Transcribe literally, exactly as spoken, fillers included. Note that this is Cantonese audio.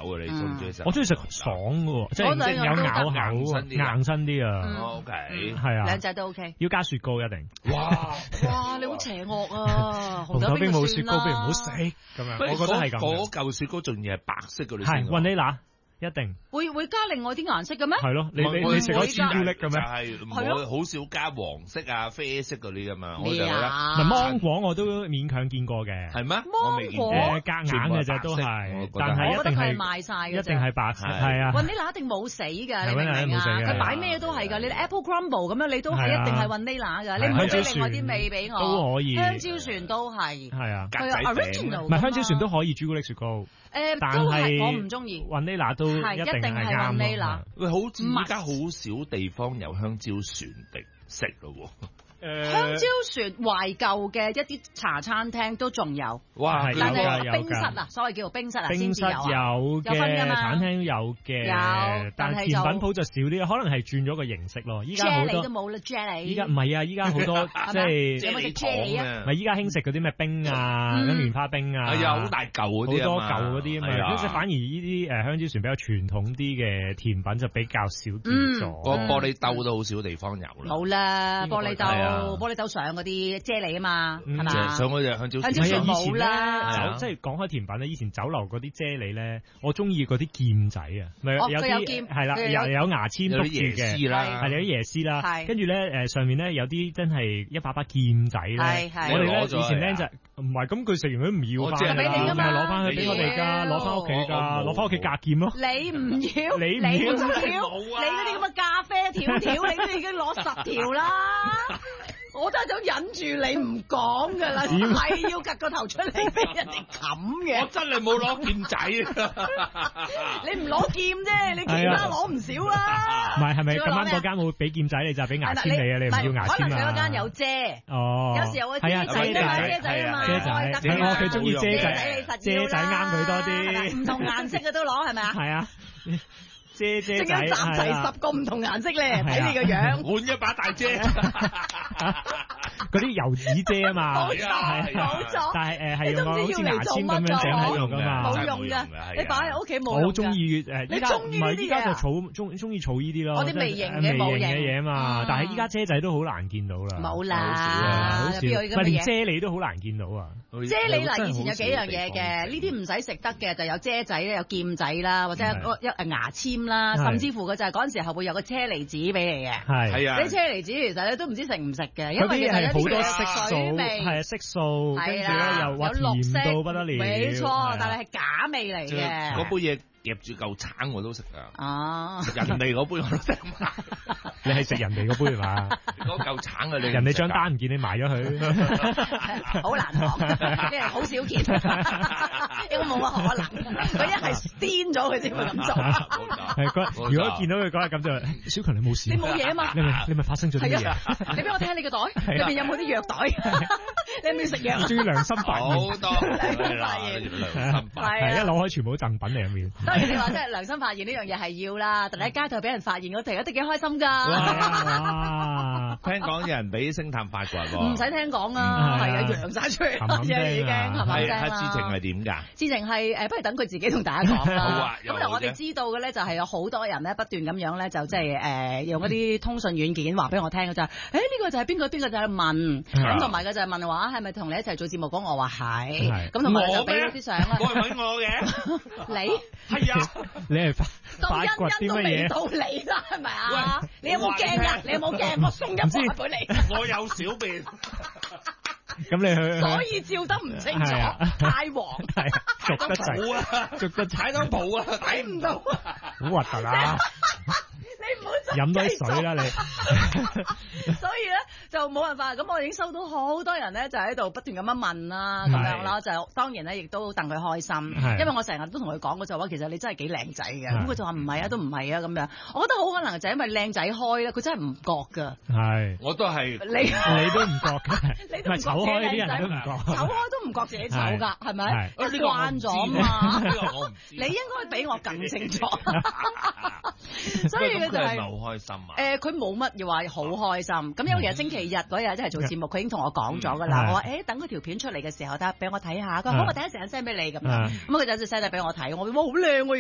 啊？你中唔中意食？ 我中意食爽嘅，即係即係有咬口硬身啲啊。 O K， 係啊， 兩隻都 O K。 要加雪糕一定。 哇哇！你好邪惡啊！ 紅豆冰冇雪糕，不如唔好食咁樣。我覺得係咁。 嗰嚿雪糕仲要係白色嗰啲先。 係雲呢拿。一定會會加另外啲顏色嘅咩？ 係咯，你你你食咗朱古力嘅咩？ 就係我好少加黃色啊、啡色嗰啲噶嘛。我就覺得， 唔係芒果我都勉強見過嘅。 係咩？ 芒果誒夾硬嘅啫，都係，但係一定係賣晒嘅， 一定係白色，係啊。 雲呢拿一定冇死㗎，你明唔明啊？佢擺咩都係㗎，你 Apple Crumble 咁樣，你都係一定係雲呢拿㗎。你唔好俾另外啲味俾我， 都可以。 香蕉船都係， 係啊， 佢有 original。 唔係香蕉船都可以，朱古力雪糕。 誒，都係我唔中意。 雲呢拿都一定係啱咯。 喂，好似而家好少地方有香蕉船的食咯喎。 香蕉船懷舊嘅一啲茶餐廳都仲有， 哇！ 但係冰室啊，所謂叫做冰室啊， 冰室有嘅，有分㗎嘛，餐廳有嘅， 有， 但係甜品鋪就少啲，可能係轉咗個形式咯。依家好多都冇啦 jelly， 依家唔係啊，依家好多即係有冇食 jelly 啊？ 唔係依家興食嗰啲咩冰啊，咁棉花冰啊， 係啊，好大嚿嗰啲， 好多嚿嗰啲啊嘛。即係反而呢啲誒香蕉船比較傳統啲嘅甜品就比較少見咗。 個玻璃兜都好少地方有啦。 冇啦，玻璃兜，玻璃兜上嗰啲啫喱啊嘛，係嘛？ 上嗰隻香蕉香蕉船冇啦。 即係講開甜品咧，以前酒樓嗰啲啫喱咧，我中意嗰啲劍仔啊，咪有啲係啦，又有牙籤篤住嘅，係有啲椰絲啦，跟住咧誒上面咧有啲真係一把把劍仔咧，我哋咧以前咧就唔係咁，佢食完佢唔要翻， 俾你㗎嘛， 攞翻去俾我哋㗎，攞翻屋企㗎，攞翻屋企隔劍咯。 你唔要， 你唔要， 要， 你嗰啲咁嘅咖啡條條，你都已經攞十條啦。我真係想忍住你唔講噶啦，係要趌個頭出嚟俾人哋冚嘅。 我真係冇攞劍仔， 你唔攞劍啫，你其他攞唔少啦。 唔係係咪咁啱嗰間會俾劍仔你就俾牙籤你啊？你唔要牙籤啊？ 可能佢嗰間有遮。 哦。 有時候我遮仔啫嘛，遮仔啊嘛。 遮仔。我佢中意遮仔。遮仔啱佢多啲。 唔同顏色嘅都攞係咪啊？ 係啊。遮遮仔， 即係集齊十個唔同顏色咧，睇你個樣， 換一把大遮， 嗰啲油紙遮啊嘛， 冇錯冇錯， 但係誒係用好似牙籤咁樣整喺度噶嘛， 冇用噶，你擺喺屋企冇用。我好中意誒， 你中意呢啲嘢啊？ 依家就儲中中意儲呢啲咯， 我啲微型嘅微型嘅嘢嘛，但係依家遮仔都好難見到啦， 冇啦， 好少，咪連啫喱都好難見到啊！ 啫喱嗱，以前有幾樣嘢嘅，呢啲唔使食得嘅，就有遮仔咧，有劍仔啦，或者一誒牙籤啦，甚至乎佢就係嗰陣時候會有個車厘子俾你嘅， 係係啊！ 啲車厘子其實咧都唔知食唔食嘅，因為其實係好多色素，係啊色素，跟住咧又話甜到不得了， 冇錯，但係係假味嚟嘅。 嗰杯嘢夾住嚿橙我都食噶， 哦， 人哋嗰杯我都食埋。 你係食人哋嗰杯係嘛？ 嗰嚿橙啊，你人哋張單唔見你埋咗佢， 好難講，呢係好少見，應該冇乜可能。佢一係癲咗佢先會咁做。 係嗰如果見到佢嗰日咁就，小強你冇事， 你冇嘢啊嘛？ 你咪你咪發生咗啲嘢？ 你俾我睇下你個袋，裏邊有冇啲藥袋？你有冇食藥？ 中意良心發現， 好多良心發現，良心發現， 係一攞開全部都贈品嚟入面。 當然你話即係良心發現呢樣嘢係要啦，但係喺街頭俾人發現嗰時都幾開心㗎。 哇！ 聽講有人俾星探發掘喎， 唔使聽講啊，係啊，揚晒出嚟啦，已經係咪先啊？ 係事情係點㗎？ 事情係誒，不如等佢自己同大家講啦。 好啊， 咁就我哋知道嘅咧，就係有好多人咧不斷咁樣咧，就即係誒用一啲通訊軟件話俾我聽嘅就係，誒呢個就係邊個邊個就係問，咁同埋嘅就係問話係咪同你一齊做節目講？我話係，咁同埋就俾咗啲相啦。 我係揾我嘅， 你係啊， 你係發發掘啲乜嘢？ 到你啦，係咪啊？你有冇鏡啊？你有冇鏡？我送一個俾你。 我有小便。 咁你去， 所以照得唔清楚，太黃， 係逐得滯啊，逐得踩到蒲啊，睇唔到， 好核突啊！ 你唔好飲多啲水啦，你。 所以咧就冇辦法，咁我已經收到好多人咧就喺度不斷咁樣問啦，咁樣啦，就當然咧亦都戥佢開心，因為我成日都同佢講嗰就話，其實你真係幾靚仔嘅，咁佢就話唔係啊，都唔係啊咁樣，我覺得好可能就係因為靚仔開咧，佢真係唔覺㗎。係， 我都係， 你你都唔覺嘅， 你都唔醜開啲人都唔覺， 醜開都唔覺自己醜㗎，係咪？ 我慣咗嘛， 呢個我唔知， 你應該比我更清楚。所以佢就係好開心啊！ 誒，佢冇乜要話好開心。咁因為其實星期日嗰日即係做節目，佢已經同我講咗㗎啦。我話誒，等佢條片出嚟嘅時候，得俾我睇下。佢話好，我第一時間 send 俾你咁樣。咁佢就 send 咗俾我睇。我話哇，好靚喎！